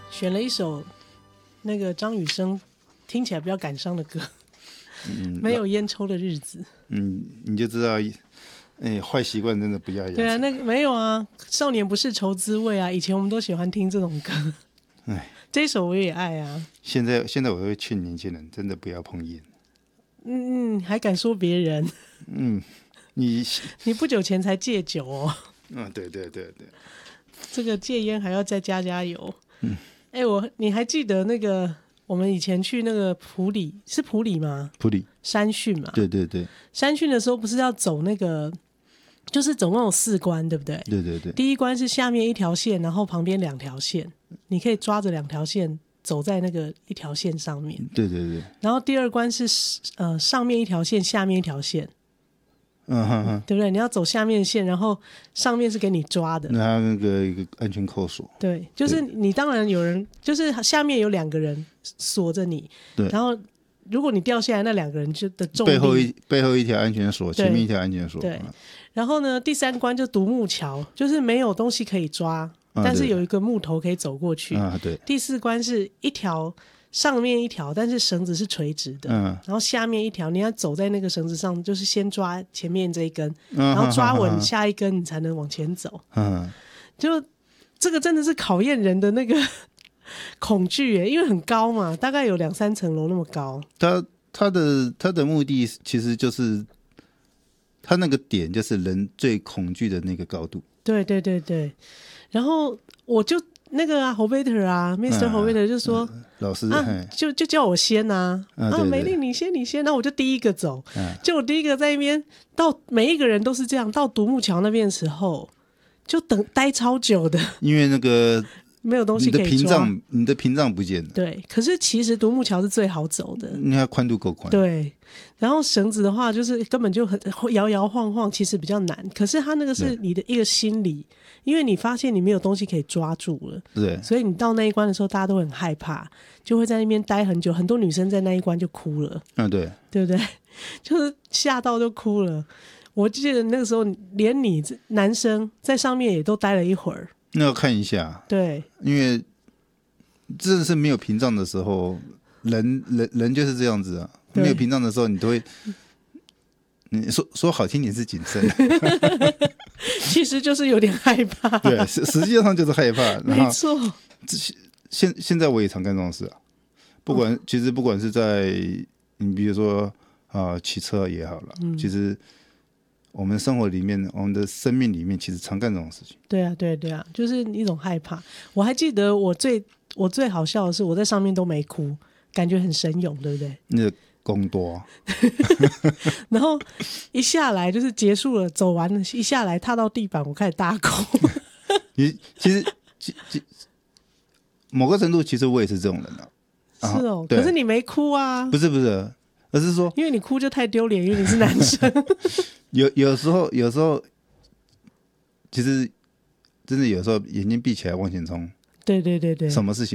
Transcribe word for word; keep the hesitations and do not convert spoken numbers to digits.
选了一首那个张雨生听起来比较感伤的歌，嗯，没有烟抽的日子。 嗯，你就知道，哎，坏习惯真的不要养。 对啊，那个没有啊，少年不是愁滋味啊，以前我们都喜欢听这种歌。哎，这一首我也爱啊。 现在现在我会劝年轻人，真的不要碰烟。 嗯嗯，还敢说别人？嗯，你你不久前才戒酒哦。 嗯，对对对对。 这个戒烟还要再加加油。嗯，哎、欸，我你还记得那个我们以前去那个埔里，是埔里吗？ 埔里山训嘛。 对对对。 山训的时候不是要走那个，就是总共有四关，对不对？ 对对对。 第一关是下面一条线，然后旁边两条线，你可以抓着两条线走在那个一条线上面。 对对对。 然后第二关是呃上面一条线，下面一条线。嗯哼哼，对不对？你要走下面线，然后上面是给你抓的。 那那个一个安全扣锁。 对，就是你当然有人，就是下面有两个人锁着你。对。然后如果你掉下来，那两个人就的重力。 背后一背后一条安全锁，前面一条安全锁。 对。然后呢，第三关就独木桥，就是没有东西可以抓，啊、但是有一个木头可以走过去。 啊，对。 第四关是一条。上面一条，但是绳子是垂直的，嗯，然后下面一条，你要走在那个绳子上，就是先抓前面这一根，嗯、然后抓稳下一根，你才能往前走。嗯，就这个真的是考验人的那个恐惧耶，因为很高嘛，大概有两三层楼那么高。 他他的他的目的其实就是他那个点，就是人最恐惧的那个高度。 对对对对，然后我就。那个啊 ，Hovater 啊 ，Mister Hovater 就说、 嗯、老师啊，就就叫我先啊，啊，啊美丽你先你先，那我就第一个走，嗯、就我第一个在那边，到每一个人都是这样，到独木桥那边的时候，就等待超久的， 因为那个没有东西可以抓， 你的屏障，你的屏障不见了。 对，可是其实独木桥是最好走的， 因为它宽度够宽。 对，然后绳子的话，就是根本就很摇摇晃晃，其实比较难。可是它那个是你的一个心理。因为你发现你没有东西可以抓住了， 对， 所以你到那一关的时候，大家都很害怕，就会在那边待很久。很多女生在那一关就哭了， 嗯，对， 对不对？就是吓到就哭了。我记得那个时候，连你男生在上面也都待了一会儿。 那要看一下， 对， 因为真的是没有屏障的时候，人人人就是这样子啊。没有屏障的时候，你都会。你说说好听点是谨慎， 其实就是有点害怕。 对，实实际上就是害怕。 没错。 现现在我也常干这种事啊，不管、哦、其实不管是在你比如说啊骑、呃、车也好了、嗯，其实我们生活里面，我们的生命里面，其实常干这种事情。 对啊，对对啊，就是一种害怕。我还记得我最我最好笑的是，我在上面都没哭，感觉很神勇，对不对？ 那公多， 然后一下来就是结束了，走完了，一下来踏到地板，我开始大哭。 你其实其其某个程度，其实我也是这种人啊。 是哦，可是你没哭啊？ 不是不是，而是说， 因为你哭就太丢脸，因为你是男生。 有有时候，有时候，其实真的有时候眼睛闭起来往前冲。 对对对对， 什么事情？